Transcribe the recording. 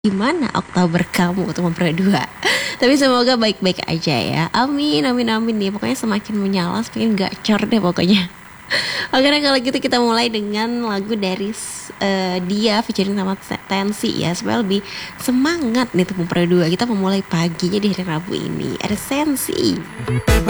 Gimana Oktober kamu untuk berdua? Tapi semoga baik-baik aja ya. Amin, amin, amin nih. Pokoknya semakin menyala, semakin gacor deh pokoknya. Oke, nah kalau gitu kita mulai dengan lagu dari dia featuring sama Tensi ya, supaya lebih semangat nih untuk berdua. Kita memulai paginya di hari Rabu ini. Ada Sensi.